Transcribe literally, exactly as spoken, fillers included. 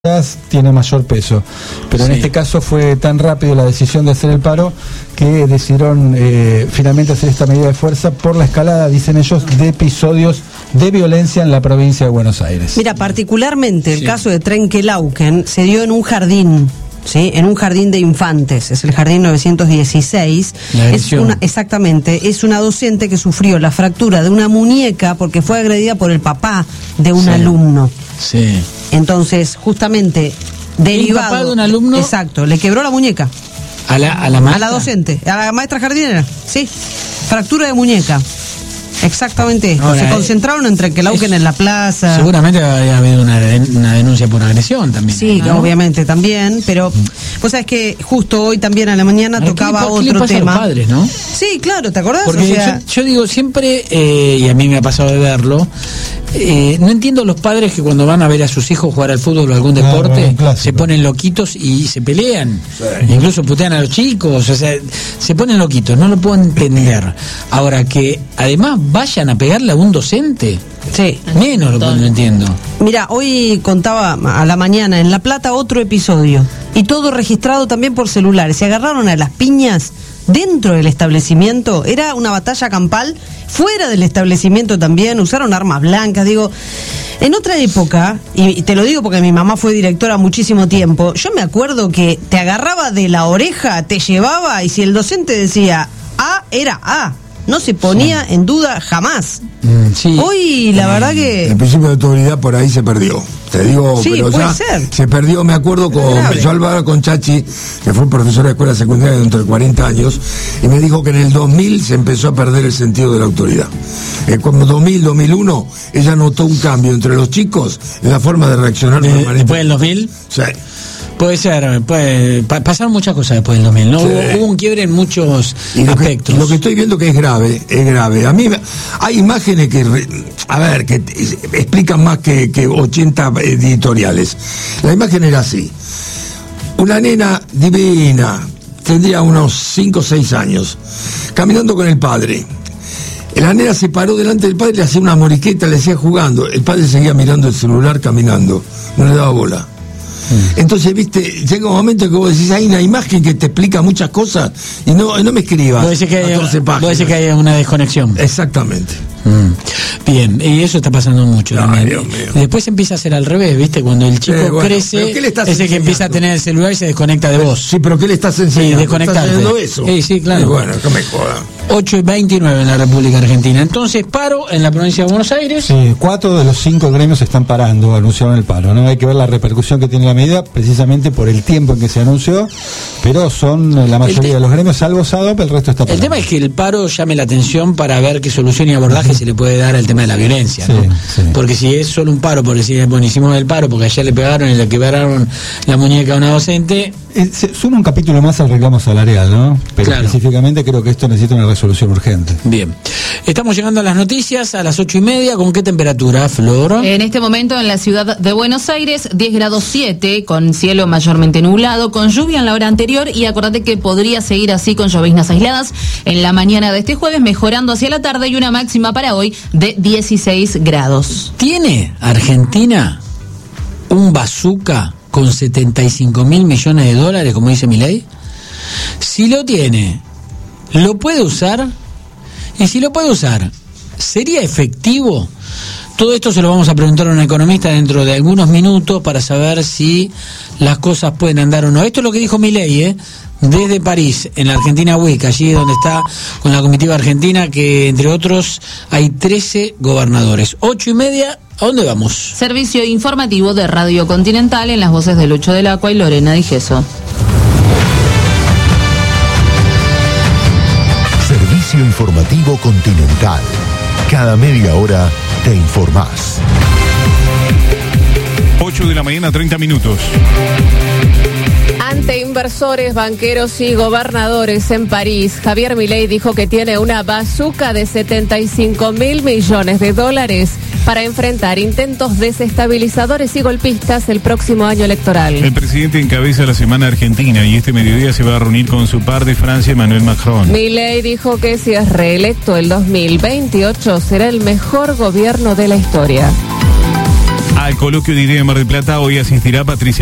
tiene mayor peso, pero sí. En este caso fue tan rápido la decisión de hacer el paro que decidieron eh, finalmente hacer esta medida de fuerza por la escalada, dicen ellos, de episodios de violencia en la provincia de Buenos Aires. Mira, particularmente el sí. caso de Trenquelauquen se dio en un jardín. ¿Sí? En un jardín de infantes, es el jardín novecientos dieciséis. Es una, exactamente, es una docente que sufrió la fractura de una muñeca porque fue agredida por el papá de un sí. alumno. Sí. Entonces, justamente, derivado. ¿El papá de un alumno? Exacto, le quebró la muñeca. ¿A la, a la maestra? A la docente, a la maestra jardinera, sí. Fractura de muñeca. Exactamente esto. Ahora, se concentraron en Trenquelauquen en la plaza. Seguramente había habido una, una denuncia por agresión también. Sí, ¿no? Obviamente también, pero vos sabés que justo hoy también a la mañana ¿A tocaba qué, otro qué le pasa tema. A los padres, ¿no? Sí, claro, ¿te acordás? Porque o sea... yo, yo digo siempre, eh, y a mí me ha pasado de verlo, eh, no entiendo los padres que cuando van a ver a sus hijos jugar al fútbol o algún deporte, claro, se ponen loquitos y se pelean. Sí. Incluso putean a los chicos, o sea, se ponen loquitos, no lo puedo entender. Ahora, que además vayan a pegarle a un docente, sí, menos lo que no entiendo. Mira, hoy contaba a la mañana en La Plata otro episodio, y todo registrado también por celulares. Se agarraron a las piñas dentro del establecimiento, era una batalla campal, fuera del establecimiento también, usaron armas blancas, digo, en otra época, y te lo digo porque mi mamá fue directora muchísimo tiempo, yo me acuerdo que te agarraba de la oreja, te llevaba, y si el docente decía A, era A. No se ponía sí. en duda jamás. Mm, sí. Hoy, la verdad que... El principio de autoridad por ahí se perdió. Te digo, sí, pero puede ya ser. se perdió. Me acuerdo con... Yo hablaba con Chachi, que fue profesor de escuela secundaria dentro de cuarenta años, y me dijo que en el dos mil se empezó a perder el sentido de la autoridad. Eh, como dos mil, dos mil uno, ella notó un cambio entre los chicos en la forma de reaccionar. Eh, ¿Después del dos mil? Sí. Puede ser, puede, pa, pasaron muchas cosas después del dos mil, ¿no? Sí. Hubo, hubo un quiebre en muchos y lo aspectos. Que, lo que estoy viendo que es grave, es grave. A mí hay imágenes que, a ver, que explican más que, que ochenta editoriales. La imagen era así. Una nena divina, tendría unos cinco o seis años, caminando con el padre. La nena se paró delante del padre, le hacía una moriqueta, le hacía jugando. El padre seguía mirando el celular, caminando. No le daba bola. Entonces, viste, llega un momento que vos decís, hay una imagen que te explica muchas cosas y no, no me escribas. Puede ser que haya, que haya una desconexión. Exactamente. Mm. Bien, y eso está pasando mucho. No, también. Dios mío. Después empieza a ser al revés, ¿viste? Cuando el chico eh, bueno, crece, es el que empieza a tener el celular y se desconecta de vos. Sí, pero ¿qué le estás enseñando? Sí, desconectarte. ¿Estás haciendo eso? Sí, sí, claro. Y bueno, que me joda. ocho y veintinueve en la República Argentina. Entonces, paro en la provincia de Buenos Aires. Sí, cuatro de los cinco gremios están parando, anunciaron el paro, ¿no? Hay que ver la repercusión que tiene la medida, precisamente por el tiempo en que se anunció, pero son la mayoría de los gremios, salvo SADOP, el resto está parando. El tema es que el paro llame la atención para ver qué solución y abordaje se le puede dar al tema de la violencia, ¿no? Sí, sí. Porque si es solo un paro, por decir, bueno, hicimos el paro porque ayer le pegaron y le quebraron la muñeca a una docente. Eh, se suma un capítulo más al reclamo salarial, ¿no? Pero claro. Específicamente creo que esto necesita una resolución urgente. Bien. Estamos llegando a las noticias a las ocho y media. ¿Con qué temperatura, Flor? En este momento en la ciudad de Buenos Aires, diez grados siete, con cielo mayormente nublado, con lluvia en la hora anterior, y acordate que podría seguir así con lloviznas aisladas en la mañana de este jueves, mejorando hacia la tarde, y una máxima para hoy de dieciséis grados. ¿Tiene Argentina un bazooka con setenta y cinco mil millones de dólares, como dice Milei? Si lo tiene, ¿lo puede usar? Y si lo puede usar, ¿sería efectivo? Todo esto se lo vamos a preguntar a un economista dentro de algunos minutos para saber si las cosas pueden andar o no. Esto es lo que dijo Milei, ¿eh? Desde París, en la Argentina Week, allí donde está con la comitiva argentina, que entre otros hay trece gobernadores. Ocho y media, ¿a dónde vamos? Servicio informativo de Radio Continental, en las voces de Lucho del Acua y Lorena Di Gesso. Servicio informativo Continental. Cada media hora te informás. ocho de la mañana, treinta minutos. Ante inversores, banqueros y gobernadores en París, Javier Milei dijo que tiene una bazuca de setenta y cinco mil millones de dólares para enfrentar intentos desestabilizadores y golpistas el próximo año electoral. El presidente encabeza la Semana Argentina y este mediodía se va a reunir con su par de Francia, Emmanuel Macron. Milei dijo que si es reelecto el dos mil veintiocho será el mejor gobierno de la historia. Al coloquio de idea de Mar del Plata hoy asistirá Patricia